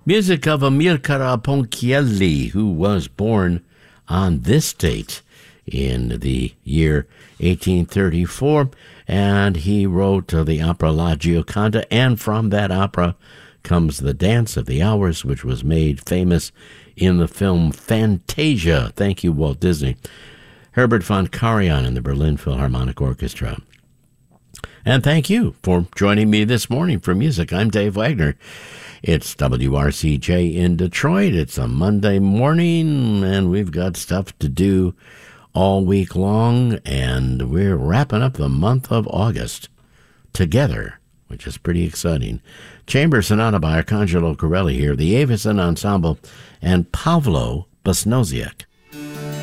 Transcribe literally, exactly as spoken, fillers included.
Music of Amilcare Ponchielli, who was born on this date in the year eighteen thirty-four, and he wrote uh, the opera La Gioconda, and from that opera comes The Dance of the Hours, which was made famous in the film Fantasia. Thank you, Walt Disney. Herbert von Karajan and the Berlin Philharmonic Orchestra. And thank you for joining me this morning for music. I'm Dave Wagner. It's W R C J in Detroit. It's a Monday morning, and we've got stuff to do all week long, and we're wrapping up the month of August together, which is pretty exciting. Chamber Sonata by Arcangelo Corelli here, the Avicen Ensemble, and Pavlo Basnoziak.